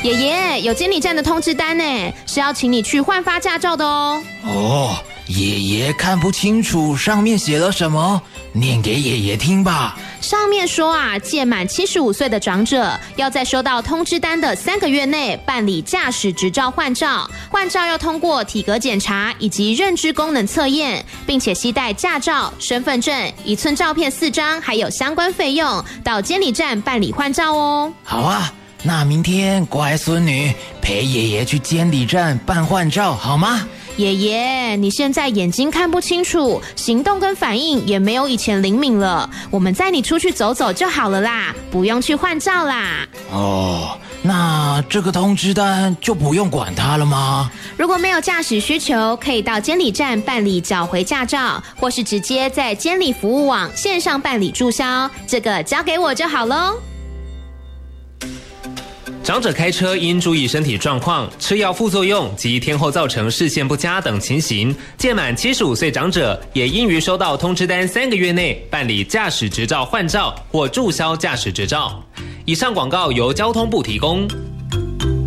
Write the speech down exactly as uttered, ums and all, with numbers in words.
爷爷，有监理站的通知单呢，是要请你去换发驾照的哦。 哦，爷爷看不清楚上面写了什么，念给爷爷听吧。 上面说啊，届满七十五岁的长者，要在收到通知单的三个月内办理驾驶执照换照，换照要通过体格检查以及认知功能测验，并且携带驾照、身份证、一寸照片四张，还有相关费用，到监理站办理换照哦。 好啊，那明天乖孙女陪爷爷去监理站办换照好吗？ 爷爷，你现在眼睛看不清楚，行动跟反应也没有以前灵敏了，我们载你出去走走就好了啦，不用去换照啦。 哦，那这个通知单就不用管它了吗？ 如果没有驾驶需求，可以到监理站办理缴回驾照，或是直接在监理服务网线上办理注销，这个交给我就好咯。 长者开车应注意身体状况、吃药副作用及天后造成视线不佳等情形。届满七十五岁长者也应于收到通知单三个月内办理驾驶执照换照或注销驾驶执照。以上广告由交通部提供。